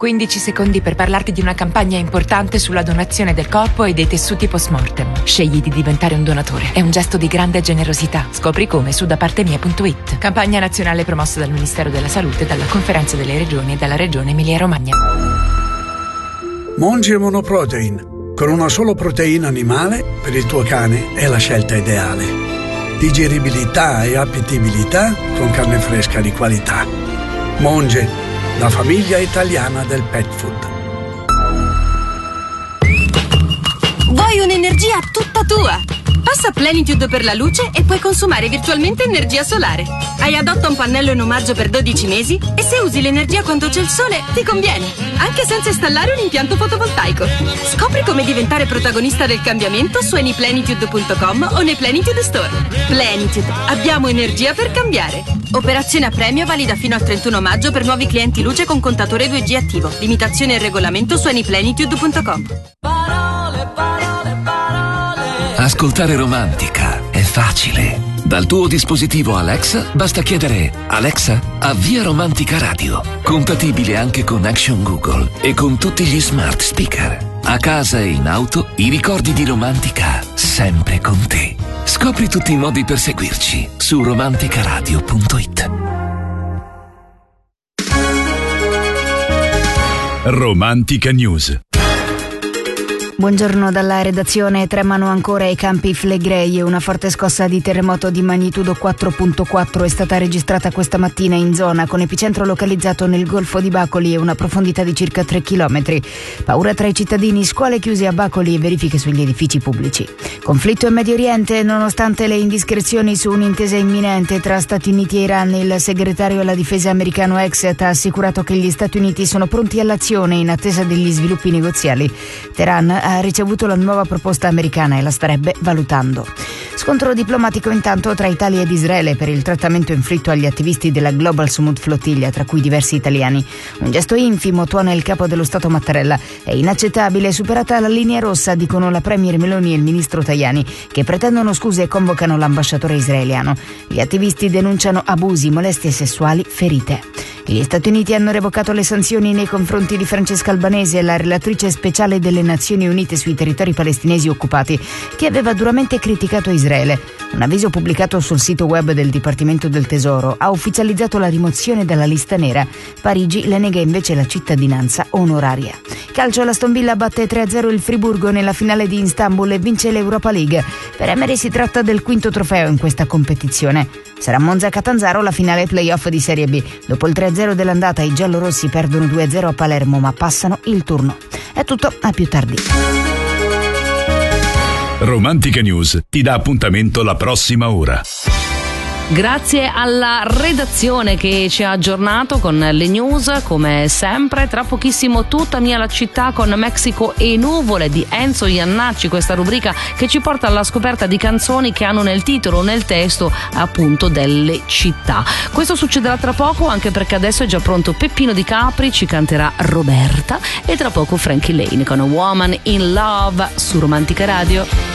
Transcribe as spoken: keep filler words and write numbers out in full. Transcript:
quindici secondi per parlarti di una campagna importante sulla donazione del corpo e dei tessuti post-mortem. Scegli di diventare un donatore. È un gesto di grande generosità. Scopri come su da parte mia punto it. Campagna nazionale promossa dal Ministero della Salute, dalla Conferenza delle Regioni e dalla Regione Emilia-Romagna. Monge Monoprotein. Con una solo proteina animale, per il tuo cane è la scelta ideale. Digeribilità e appetibilità con carne fresca di qualità. Monge, la famiglia italiana del pet food. Vuoi un'energia tutta tua? Passa a Plenitude per la luce e puoi consumare virtualmente energia solare. Hai Adotta un pannello in omaggio per dodici mesi e se usi l'energia quando c'è il sole ti conviene, anche senza installare un impianto fotovoltaico. Scopri come diventare protagonista del cambiamento su anyplenitude punto com o nei Plenitude Store. Plenitude, abbiamo energia per cambiare. Operazione a premio valida fino al trentuno maggio per nuovi clienti luce con contatore due G attivo. Limitazione e regolamento su anyplenitude punto com. Ascoltare Romantica è facile. Dal tuo dispositivo Alexa basta chiedere: Alexa, avvia Romantica Radio. Compatibile anche con Action Google e con tutti gli smart speaker. A casa e in auto, i ricordi di Romantica sempre con te. Scopri tutti i modi per seguirci su romanticaradio punto it. Romantica News. Buongiorno dalla redazione. Tremano ancora i campi Flegrei e una forte scossa di terremoto di magnitudo quattro virgola quattro è stata registrata questa mattina in zona, con epicentro localizzato nel Golfo di Bacoli e una profondità di circa tre chilometri. Paura tra i cittadini, scuole chiuse a Bacoli e verifiche sugli edifici pubblici. Conflitto in Medio Oriente. Nonostante le indiscrezioni su un'intesa imminente tra Stati Uniti e Iran, il segretario alla difesa americano Exet ha assicurato che gli Stati Uniti sono pronti all'azione in attesa degli sviluppi negoziali. Teheran ha ha ricevuto la nuova proposta americana e la starebbe valutando. Scontro diplomatico intanto tra Italia ed Israele per il trattamento inflitto agli attivisti della Global Sumut Flottiglia, tra cui diversi italiani. Un gesto infimo, tuona il capo dello Stato Mattarella. È inaccettabile, superata la linea rossa, dicono la premier Meloni e il ministro Tajani, che pretendono scuse e convocano l'ambasciatore israeliano. Gli attivisti denunciano abusi, molestie sessuali, ferite. Gli Stati Uniti hanno revocato le sanzioni nei confronti di Francesca Albanese, la relatrice speciale delle Nazioni Unite sui territori palestinesi occupati, che aveva duramente criticato Israele. Un avviso pubblicato sul sito web del Dipartimento del Tesoro ha ufficializzato la rimozione dalla lista nera. Parigi le nega invece la cittadinanza onoraria. Calcio, l'Aston Villa batte tre a zero il Friburgo nella finale di Istanbul e vince l'Europa League. Per Emery si tratta del quinto trofeo in questa competizione. Sarà Monza-Catanzaro la finale playoff di Serie B. Dopo il tre a zero dell'andata i giallorossi perdono due a zero a Palermo, ma passano il turno. È tutto, a più tardi. Romantica News ti dà appuntamento la prossima ora. Grazie alla redazione che ci ha aggiornato con le news, come sempre. Tra pochissimo Tutta mia la città con Mexico e nuvole di Enzo Iannacci, questa rubrica che ci porta alla scoperta di canzoni che hanno nel titolo o nel testo appunto delle città. Questo succederà tra poco, anche perché adesso è già pronto Peppino Di Capri, ci canterà Roberta, e tra poco Frankie Lane con Woman in Love su Romantica Radio.